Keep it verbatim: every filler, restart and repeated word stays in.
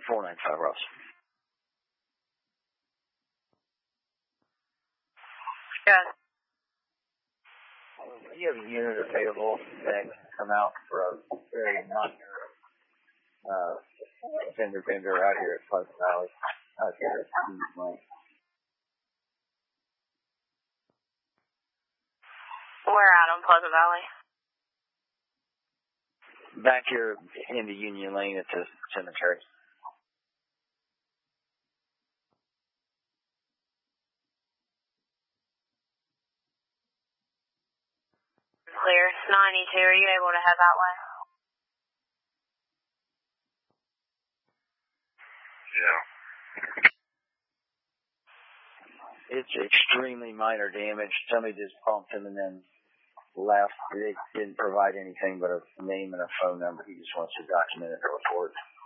four nine five, Ross. Yes. Do you have a unit available that can come out for a very minor uh, vendor vendor out here at Pleasant Valley? Out here at Steve Lane. Where at on Pleasant Valley? Back here in the Union Lane at the cemetery. Clear. ninety-two. Are you able to head that way? Yeah. It's extremely minor damage. Somebody just bumped him and then left. They didn't provide anything but a name and a phone number. He just wants to document it in the report.